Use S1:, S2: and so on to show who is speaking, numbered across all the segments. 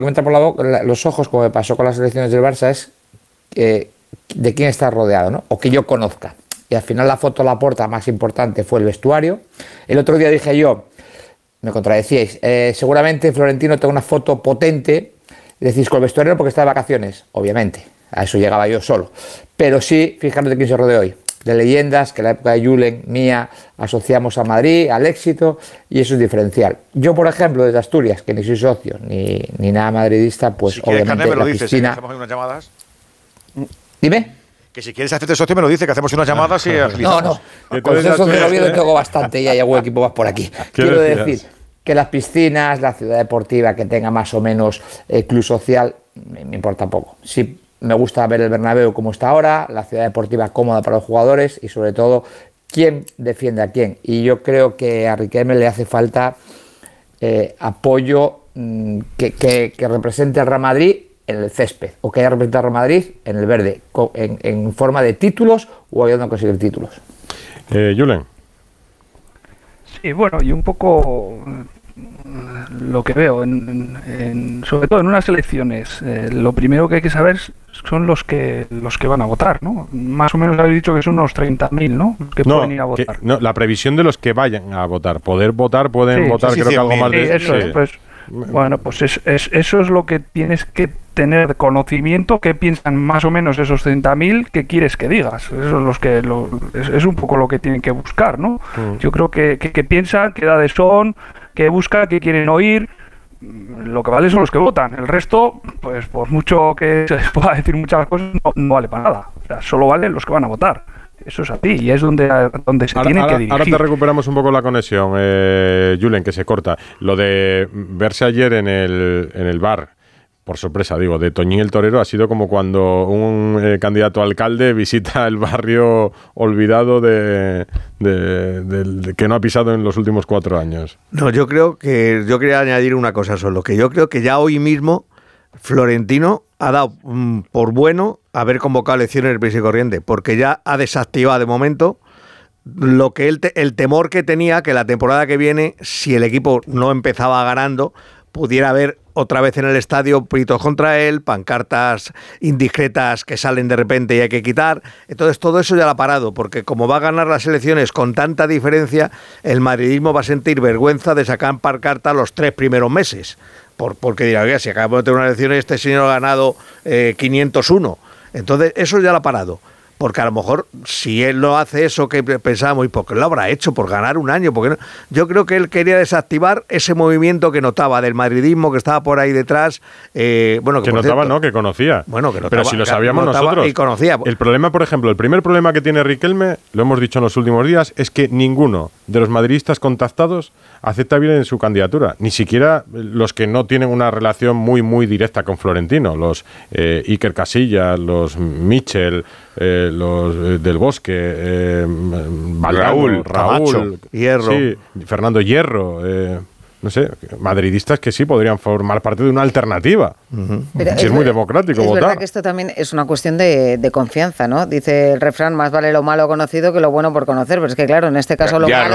S1: me entra por la boca, los ojos, como me pasó con las elecciones del Barça, es de quién está rodeado, ¿no? O que yo conozca. Y al final la foto Laporta más importante fue el vestuario. El otro día dije yo, me contradecíais, seguramente Florentino tenga una foto potente, decís con el vestuario porque está de vacaciones, obviamente, a eso llegaba yo solo. Pero sí, fijaros de quién se rodea hoy. De leyendas que en la época de Julen, mía, asociamos a Madrid, al éxito, y eso es diferencial. Yo, por ejemplo, desde Asturias, que ni soy socio, ni nada madridista, pues
S2: si
S1: obviamente
S2: Carne, me lo
S1: la
S2: dices,
S1: piscina...
S2: hacemos unas llamadas.
S1: Dime.
S2: Que si quieres hacerte socio me lo dice, que hacemos unas llamadas y agilizamos.
S1: No, con eso de Oviedo tengo bastante y hay algún equipo más por aquí. Quiero decir que las piscinas, la ciudad deportiva que tenga más o menos club social, me importa poco. Sí, me gusta ver el Bernabéu como está ahora, la ciudad deportiva cómoda para los jugadores y sobre todo quién defiende a quién. Y yo creo que a Riquelme le hace falta apoyo que represente al Real Madrid en el césped, o que haya representado al Real Madrid en el verde, en forma de títulos o ayudando a conseguir títulos.
S3: Julen.
S4: Sí, bueno, y un poco lo que veo, sobre todo en unas elecciones, lo primero que hay que saber son los que van a votar, ¿no? Más o menos habéis dicho que son unos 30.000, ¿no? Los que pueden ir a votar.
S3: La previsión de los que vayan a votar. Pueden votar, creo que algo más de...
S4: Sí, eso es, pues, bueno, pues eso es lo que tienes que tener de conocimiento, qué piensan más o menos esos 30.000, qué quieres que digas. Eso es un poco lo que tienen que buscar, ¿no? Yo creo que piensan, qué edades son, qué buscan, qué quieren oír. Lo que vale son los que votan. El resto, pues por mucho que se les pueda decir muchas cosas, no vale para nada. O sea, solo valen los que van a votar. Eso es así, y es donde se tiene que dirigir.
S3: Ahora te recuperamos un poco la conexión, Julen, que se corta. Lo de verse ayer en el bar, por sorpresa digo, de Toñín el Torero, ha sido como cuando un candidato a alcalde visita el barrio olvidado de que no ha pisado en los últimos 4 años.
S5: No, yo quería añadir una cosa solo, que yo creo que ya hoy mismo Florentino ha dado por bueno haber convocado elecciones en el Prisa y Corriente, porque ya ha desactivado de momento lo que el temor que tenía, que la temporada que viene, si el equipo no empezaba ganando, pudiera haber otra vez en el estadio pleitos contra él, pancartas indiscretas que salen de repente y hay que quitar. Entonces todo eso ya lo ha parado, porque como va a ganar las elecciones con tanta diferencia, el madridismo va a sentir vergüenza de sacar pancarta los 3 primeros meses. Porque dirá, oiga, si acabamos de tener una elección, este señor ha ganado 501. Entonces, eso ya lo ha parado. Porque a lo mejor, si él no hace eso que pensábamos, ¿y por qué lo habrá hecho? ¿Por ganar un año? ¿Por qué no? Yo creo que él quería desactivar ese movimiento que notaba del madridismo, que estaba por ahí detrás. Que
S3: notaba, cierto, no, que conocía.
S5: Bueno, que notaba.
S3: Pero si lo sabíamos nosotros.
S5: Y conocía.
S3: El problema, por ejemplo, el primer problema que tiene Riquelme, lo hemos dicho en los últimos días, es que ninguno de los madridistas contactados acepta bien en su candidatura. Ni siquiera los que no tienen una relación muy, muy directa con Florentino. Los Iker Casillas, los Michel, los del Bosque, Raúl,
S5: Hierro.
S3: Sí, Fernando Hierro, no sé, madridistas que sí podrían formar parte de una alternativa. Si es muy democrático votar.
S6: Es verdad que esto también es una cuestión de confianza, ¿no? Dice el refrán, más vale lo malo conocido que lo bueno por conocer, pero es que claro, en este caso lo malo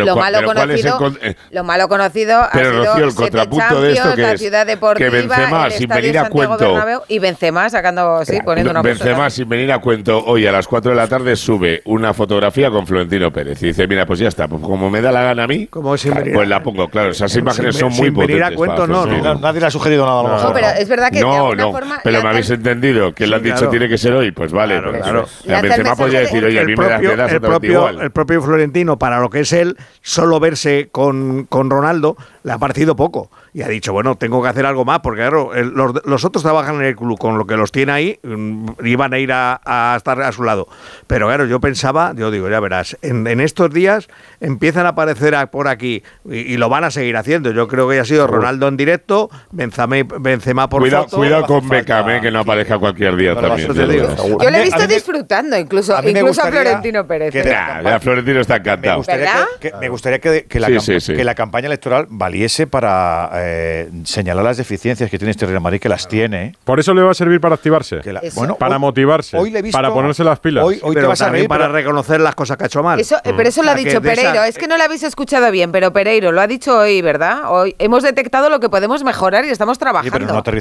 S6: conocido ha
S7: pero,
S6: sido
S7: Rocío, el contrapunto de esto, que
S6: la
S7: es
S6: ciudad deportiva,
S7: que Benzema, sin venir a cuento,
S6: y Benzema sacando, poniendo una
S7: Benzema, sin venir a cuento, hoy a las 4 de la tarde sube una fotografía con Florentino Pérez y dice, mira, pues ya está, pues como me da la gana a mí, pues la pongo, claro, esas imágenes son muy potentes.
S5: Venir a cuento,
S2: nadie le ha sugerido nada a lo mejor.
S6: Pero es verdad que de alguna forma...
S7: Pero me habéis entendido, que le han dicho tiene que ser hoy, pues vale.
S5: Claro.
S7: Benzema podría decir, oye, a mí me da exactamente igual.
S5: El propio Florentino, para lo que es él, solo verse con Ronaldo, le ha parecido poco. Y ha dicho, bueno, tengo que hacer algo más, porque claro, los otros trabajan en el club, con lo que los tiene ahí, iban a ir a estar a su lado. Pero claro, yo digo, ya verás, en estos días empiezan a aparecer por aquí, y lo van a seguir haciendo. Yo creo que ya ha sido Ronaldo en directo, Benzema por foto.
S7: Cuidado con Beckham, que no aparezca cualquier día también.
S6: Yo le he visto disfrutando, incluso a Florentino Pérez.
S7: Florentino está encantado.
S2: Me gustaría que la campaña electoral valiese para señalar las deficiencias que tiene este Real Madrid, que las tiene.
S3: Por eso le va a servir para activarse, para motivarse, para ponerse las pilas.
S5: Hoy te vas a reír, para reconocer las cosas que ha hecho mal.
S6: Pero eso lo ha dicho Pereiro, es que no lo habéis escuchado bien, pero Pereiro lo ha dicho hoy, ¿verdad? Hoy hemos detectado lo que podemos mejorar y estamos trabajando.
S2: Sí, pero no